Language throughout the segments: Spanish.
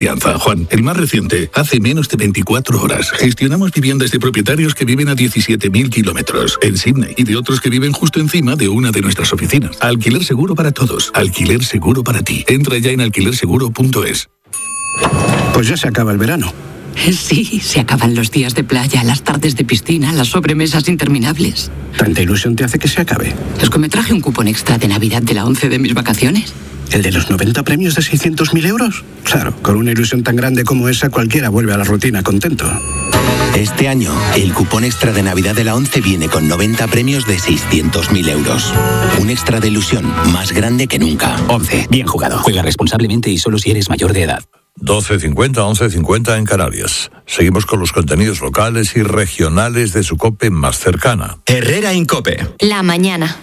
Juan, el más reciente, hace menos de 24 horas. Gestionamos viviendas de propietarios que viven a 17.000 kilómetros en Sydney y de otros que viven justo encima de una de nuestras oficinas. Alquiler seguro para todos. Alquiler seguro para ti. Entra ya en alquilerseguro.es. Pues ya se acaba el verano. Sí, se acaban los días de playa, las tardes de piscina, las sobremesas interminables. ¿Tanta ilusión te hace que se acabe? Es que me traje un cupón extra de Navidad de la 11 de mis vacaciones. ¿El de los 90 premios de 600.000 euros? Claro, con una ilusión tan grande como esa, cualquiera vuelve a la rutina contento. Este año, el cupón extra de Navidad de la 11 viene con 90 premios de 600.000 euros. Un extra de ilusión más grande que nunca. 11. Bien jugado. Juega responsablemente y solo si eres mayor de edad. 12:50, 11:50 en Canarias. Seguimos con los contenidos locales y regionales de su COPE más cercana. Herrera Incope. La mañana.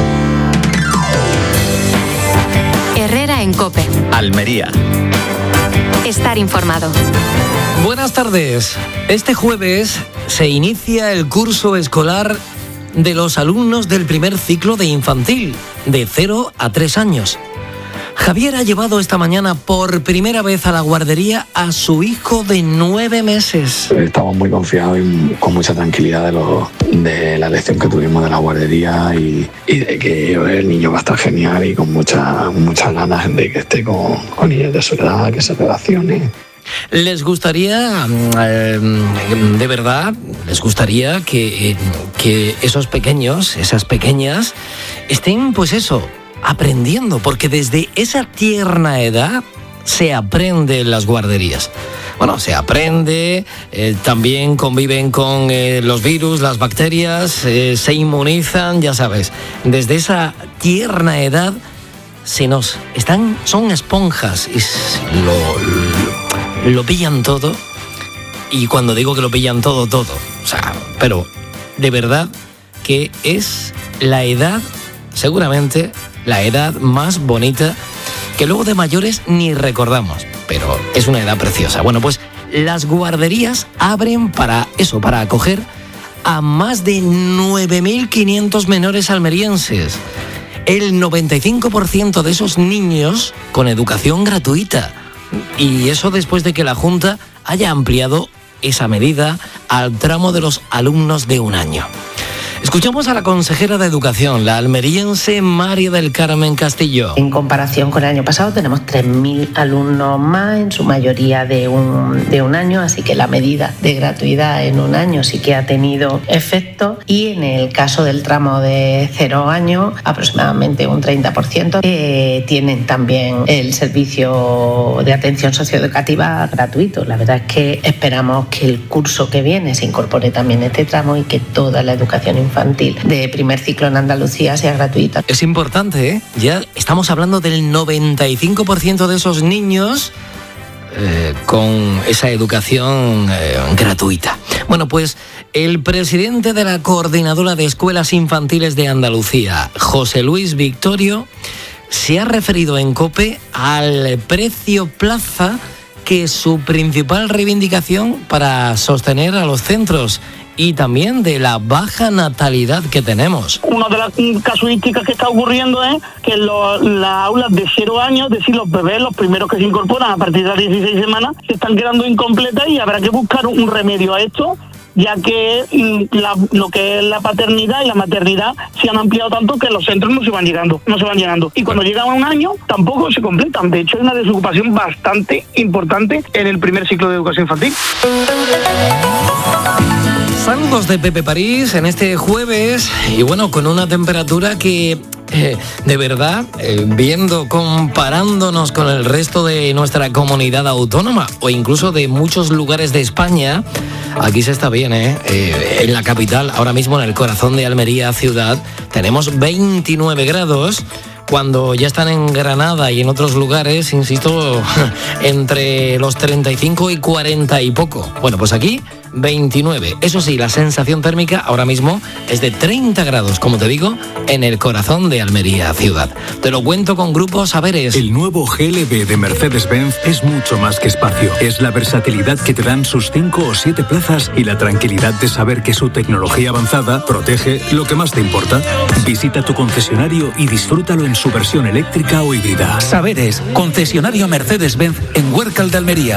Herrera en COPE. Almería. Estar informado. Buenas tardes. Este jueves se inicia el curso escolar de los alumnos del primer ciclo de infantil, de 0 a 3 años. Javier ha llevado esta mañana por primera vez a la guardería a su hijo de 9 meses. Estamos muy confiados y con mucha tranquilidad de la lección que tuvimos de la guardería y de que el niño va a estar genial y con muchas ganas de que esté con niños de su edad, que se relacione. ¿Les gustaría, de verdad, les gustaría que esos pequeños, esas pequeñas, estén, pues eso, aprendiendo? Porque desde esa tierna edad se aprende en las guarderías. Bueno, se aprende, también conviven con los virus, las bacterias, se inmunizan, ya sabes. Desde esa tierna edad son esponjas y lo pillan todo. Y cuando digo que lo pillan todo, o sea, pero de verdad que es la edad, seguramente la edad más bonita que luego de mayores ni recordamos, pero es una edad preciosa. Bueno, pues las guarderías abren para eso, para acoger a más de 9.500 menores almerienses. El 95% de esos niños con educación gratuita. Y eso después de que la Junta haya ampliado esa medida al tramo de los alumnos de 1 año. Escuchamos a la consejera de Educación, la almeriense María del Carmen Castillo. En comparación con el año pasado tenemos 3.000 alumnos más, en su mayoría de un año, así que la medida de gratuidad en 1 año sí que ha tenido efecto. Y en el caso del tramo de 0 años, aproximadamente un 30% tienen también el servicio de atención socioeducativa gratuito. La verdad es que esperamos que el curso que viene se incorpore también este tramo y que toda la educación infantil de primer ciclo en Andalucía sea gratuita. Es importante, ¿eh? Ya estamos hablando del 95% de esos niños con esa educación gratuita. Bueno, pues el presidente de la Coordinadora de Escuelas Infantiles de Andalucía, José Luis Victorio, se ha referido en COPE al precio plaza, que es su principal reivindicación para sostener a los centros, y también de la baja natalidad que tenemos. Una de las casuísticas que está ocurriendo es que las aulas de 0 años, es decir, los bebés, los primeros que se incorporan a partir de las 16 semanas, se están quedando incompletas y habrá que buscar un remedio a esto, ya que lo que es la paternidad y la maternidad se han ampliado tanto que los centros no se van llenando. Y cuando llegan a 1 año tampoco se completan. De hecho, hay una desocupación bastante importante en el primer ciclo de educación infantil. Saludos de Pepe París en este jueves, y bueno, con una temperatura que de verdad, comparándonos con el resto de nuestra comunidad autónoma o incluso de muchos lugares de España, aquí se está bien, en la capital, ahora mismo en el corazón de Almería ciudad, tenemos 29 grados, cuando ya están en Granada y en otros lugares, insisto, entre los 35 y 40 y poco. Bueno, pues aquí 29. Eso sí, la sensación térmica ahora mismo es de 30 grados, como te digo, en el corazón de Almería ciudad. Te lo cuento con Grupo Saberes. El nuevo GLB de Mercedes-Benz es mucho más que espacio. Es la versatilidad que te dan sus 5 o 7 plazas y la tranquilidad de saber que su tecnología avanzada protege lo que más te importa. Visita tu concesionario y disfrútalo en su versión eléctrica o híbrida. Saberes, concesionario Mercedes-Benz en Huércal de Almería.